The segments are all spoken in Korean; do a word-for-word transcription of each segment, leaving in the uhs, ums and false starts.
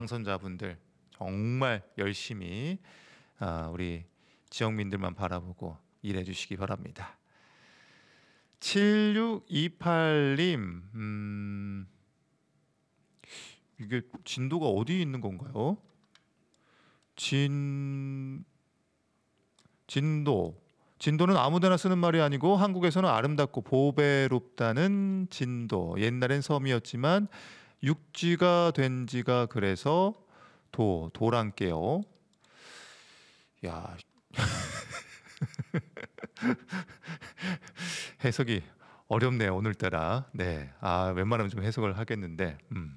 당선자분들 정말 열심히 아, 우리 지역민들만 바라보고 일해 주시기 바랍니다. 칠육이팔 님, 음, 이게 진도가 어디 있는 건가요? 진 진도 진도는 아무데나 쓰는 말이 아니고 한국에서는 아름답고 보배롭다는 진도. 옛날엔 섬이었지만 육지가 된 지가 그래서 도 도랑께요. 야, 해석이 어렵네요 오늘따라. 네, 아 웬만하면 좀 해석을 하겠는데. 음.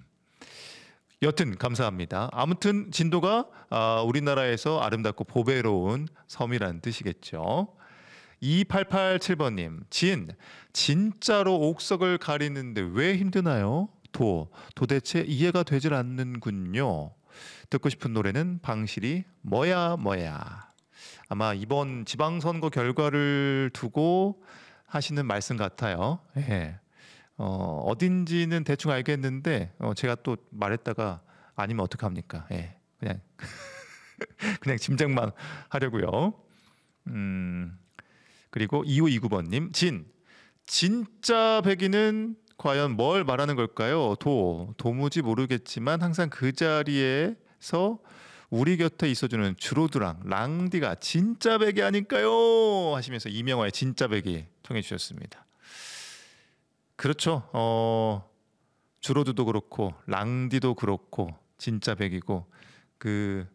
여튼 감사합니다. 아무튼 진도가 아, 우리나라에서 아름답고 보배로운 섬이라는 뜻이겠죠. 이팔팔칠 번님, 진, 진짜로 옥석을 가리는데 왜 힘드나요? 도, 도대체 이해가 되질 않는군요. 듣고 싶은 노래는 방실이 뭐야 뭐야. 아마 이번 지방선거 결과를 두고 하시는 말씀 같아요. 예. 어, 어딘지는 대충 알겠는데 어, 제가 또 말했다가 아니면 어떡합니까? 예. 그냥 그냥 짐작만 하려고요. 음. 그리고 이오이구 번님, 진, 진짜 백이는 과연 뭘 말하는 걸까요? 도, 도무지 모르겠지만 항상 그 자리에서 우리 곁에 있어주는 주로드랑 랑디가 진짜 백이 아닐까요? 하시면서 이명화의 진짜 백이 통해 주셨습니다. 그렇죠. 어, 주로드도 그렇고 랑디도 그렇고 진짜 백이고 그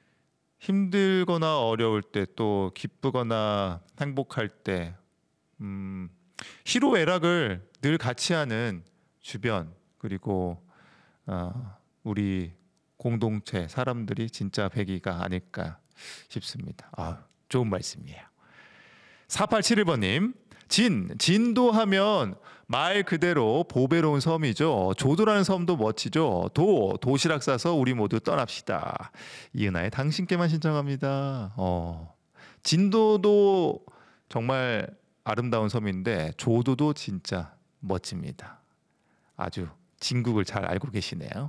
힘들거나 어려울 때 또 기쁘거나 행복할 때 음, 희로애락을 늘 같이 하는 주변 그리고 어, 우리 공동체 사람들이 진짜 백이가 아닐까 싶습니다. 아, 좋은 말씀이에요. 사팔칠일 번님, 진, 진도 하면 말 그대로 보배로운 섬이죠. 조도라는 섬도 멋지죠. 도, 도시락 싸서 우리 모두 떠납시다. 이은하의 당신께만 신청합니다. 어, 진도도 정말 아름다운 섬인데 조도도 진짜 멋집니다. 아주 진국을 잘 알고 계시네요.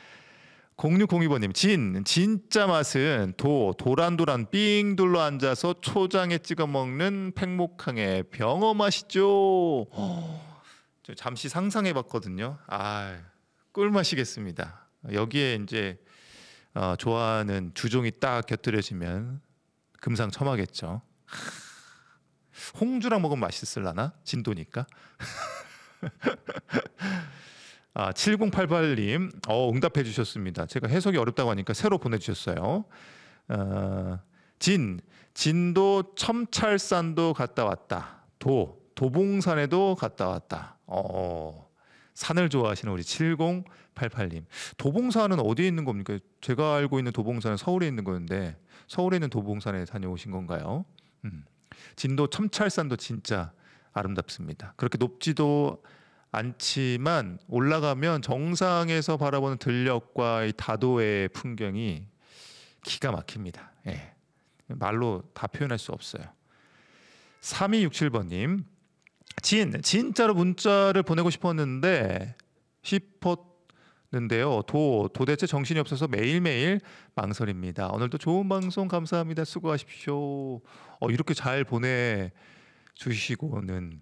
공육공이 번님, 진, 진짜 맛은 도, 도란도란 삥 둘러 앉아서 초장에 찍어 먹는 팽목항의 병어 맛이죠. 저 잠시 상상해 봤거든요. 아, 꿀맛이겠습니다. 여기에 이제 어, 좋아하는 주종이 딱 곁들여지면 금상첨화겠죠. 홍주랑 먹으면 맛있을라나? 진도니까. 아, 칠공팔팔 님, 어, 응답해 주셨습니다. 제가 해석이 어렵다고 하니까 새로 보내주셨어요. 어, 진, 진도 첨찰산도 갔다 왔다. 도, 도봉산에도 갔다 왔다. 어, 산을 좋아하시는 우리 칠공팔팔 님. 도봉산은 어디에 있는 겁니까? 제가 알고 있는 도봉산은 서울에 있는 건데 서울에 있는 도봉산에 다녀오신 건가요? 음. 진도 첨찰산도 진짜 아름답습니다. 그렇게 높지도 않지만 올라가면 정상에서 바라보는 들녘과 이 다도의 풍경이 기가 막힙니다. 예. 말로 다 표현할 수 없어요. 삼이육칠 번님, 진, 진짜로 문자를 보내고 싶었는데 싶었는데요. 도, 도대체 정신이 없어서 매일매일 망설입니다. 오늘도 좋은 방송 감사합니다. 수고하십시오. 어, 이렇게 잘 보내주시고는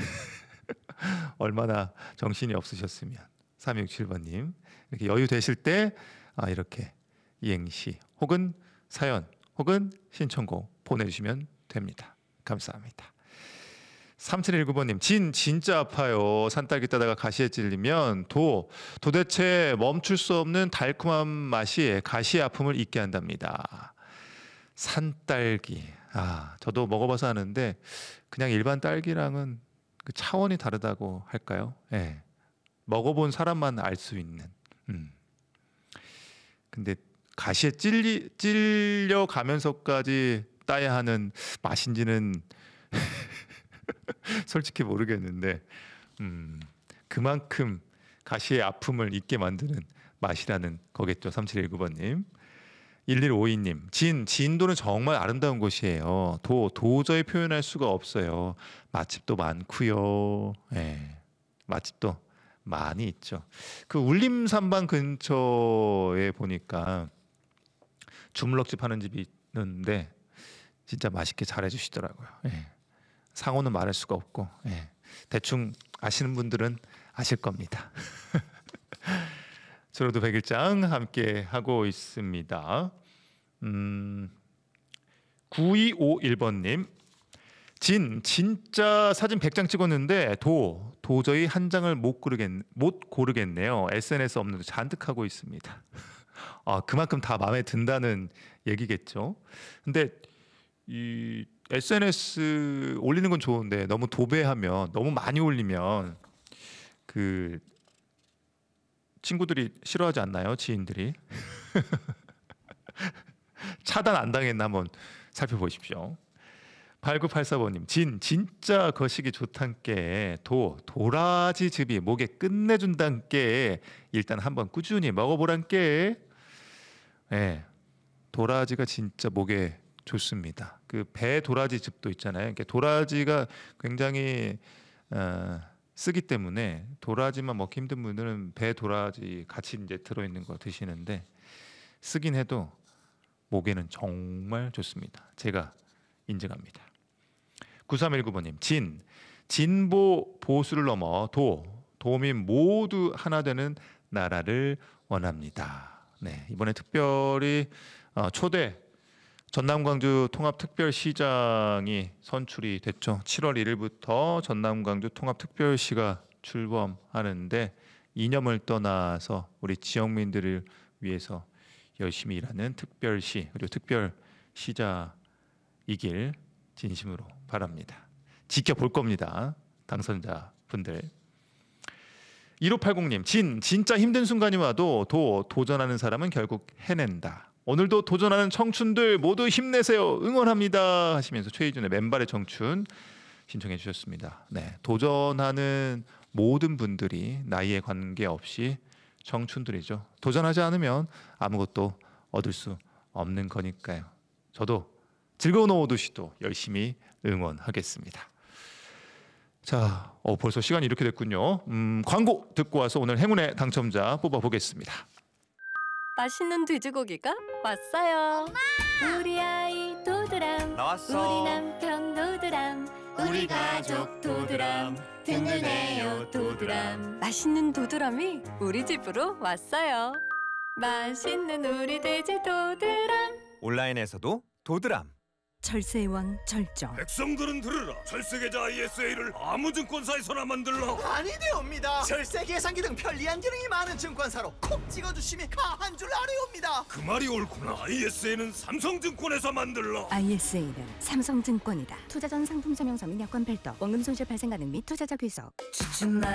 얼마나 정신이 없으셨으면. 삼이육칠 번님, 이렇게 여유 되실 때 아, 이렇게 이행시 혹은 사연 혹은 신청곡 보내주시면 됩니다. 감사합니다. 삼칠일구 번님, 진 진짜 아파요. 산딸기 따다가 가시에 찔리면 도 도대체 멈출 수 없는 달콤한 맛이 가시의 아픔을 잊게 한답니다. 산딸기, 아 저도 먹어봐서 아는데 그냥 일반 딸기랑은 그 차원이 다르다고 할까요? 예. 먹어본 사람만 알 수 있는. 음. 근데 가시에 찔리, 찔려 가면서까지 따야 하는 맛인지는 솔직히 모르겠는데, 음, 그만큼 가시의 아픔을 잊게 만드는 맛이라는 거겠죠. 삼칠일구 번님. 일일오이 님, 진, 진도는 정말 아름다운 곳이에요. 도, 도저히 표현할 수가 없어요. 맛집도 많고요. 예, 맛집도 많이 있죠. 그 울림산방 근처에 보니까 주물럭집 하는 집이 있는데 진짜 맛있게 잘해주시더라고요. 예. 상호는 말할 수가 없고 예. 대충 아시는 분들은 아실 겁니다. 저로도 백일장 함께 하고 있습니다. 음, 구이오일 번님 진 진짜 사진 백 장 찍었는데 도 도저히 한 장을 못 고르겠 못 고르겠네요. 에스엔에스 없는데 잔뜩 하고 있습니다. 아 그만큼 다 마음에 든다는 얘기겠죠. 근데 이 에스엔에스 올리는 건 좋은데 너무 도배하면 너무 많이 올리면 그 친구들이 싫어하지 않나요? 지인들이 차단 안 당했나 한번 살펴보십시오. 팔구팔사 번님 진 진짜 거시기 좋단께 도 도라지 즙이 목에 끝내준단께 일단 한번 꾸준히 먹어보란께. 예, 도라지가 진짜 목에 좋습니다. 그 배 도라지 즙도 있잖아요. 그러니까 도라지가 굉장히 어, 쓰기 때문에 도라지만 먹기 힘든 분들은 배 도라지 같이 이제 들어있는 거 드시는데 쓰긴 해도 목에는 정말 좋습니다. 제가 인증합니다. 구삼일구 번님 진 진보 보수를 넘어 도 도민 모두 하나 되는 나라를 원합니다. 네, 이번에 특별히 어, 초대 전남광주 통합특별시장이 선출이 됐죠. 칠월 일일부터 전남광주 통합특별시가 출범하는데 이념을 떠나서 우리 지역민들을 위해서 열심히 일하는 특별시 그리고 특별시장이길 진심으로 바랍니다. 지켜볼 겁니다. 당선자분들. 일오팔공님 진 진짜 힘든 순간이 와도 도 도전하는 사람은 결국 해낸다. 오늘도 도전하는 청춘들 모두 힘내세요. 응원합니다 하시면서 최희준의 맨발의 청춘 신청해 주셨습니다. 네, 도전하는 모든 분들이 나이에 관계없이 청춘들이죠. 도전하지 않으면 아무것도 얻을 수 없는 거니까요. 저도 즐거운 오후 두 시도 열심히 응원하겠습니다. 자, 어, 벌써 시간이 이렇게 됐군요. 음, 광고 듣고 와서 오늘 행운의 당첨자 뽑아보겠습니다. 맛있는 돼지고기가 왔어요. 엄마! 우리 아이 도드람 나왔어. 우리 남편 도드람 우리 가족 도드람 든든해요 도드람. 맛있는 도드람이 우리 집으로 왔어요. 맛있는 우리 돼지 도드람. 온라인에서도 도드람. 절세의 왕 절정. 백성들은 들으라. 절세계좌 아이에스에이를 아무 증권사에서나 만들라. 아니되옵니다. 절세 계산기 등 편리한 기능이 많은 증권사로 콕 찍어주시면 가한 줄 아뢰옵니다. 그 말이 옳구나. 아이에스에이는 삼성증권에서 만들라. 아이에스에이는 삼성증권이다. 투자 전 상품 설명서 및 여건 별도, 원금 손실 발생 가능 및 투자자 귀속. 주춤만